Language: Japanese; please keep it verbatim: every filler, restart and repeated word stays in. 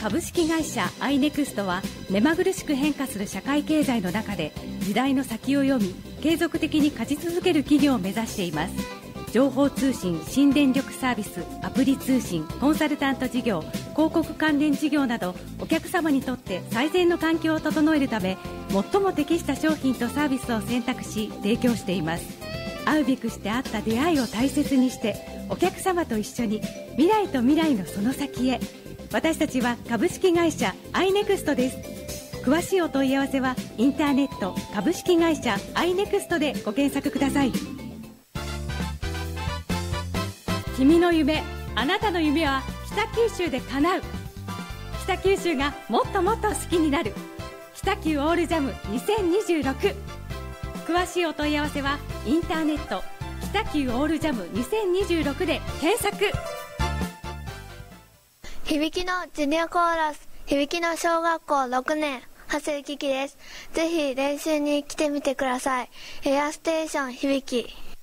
株式会社アイネクストは、目まぐるしく変化する社会経済の中で時代の先を読み、継続的に勝ち続ける企業を目指しています。情報通信、新電力サービス、アプリ通信、コンサルタント事業、広告関連事業など、お客様にとって最善の環境を整えるため、最も適した商品とサービスを選択し提供しています。会うべくして会った出会いを大切にして、お客様と一緒に未来と未来のその先へ。私たちは株式会社アイネクストです。詳しいお問い合わせはインターネット株式会社アイネクストでご検索ください。君の夢、あなたの夢は北九州で叶う。北九州がもっともっと好きになる北九オールジャムにせんにじゅうろく。詳しいお問い合わせはインターネット北九オールジャムにせんにじゅうろくで検索。 響きのジュニアコーラス、響きの小学校ろくねん、長谷キキです。ぜひ練習に来てみてください。エアステーション響き。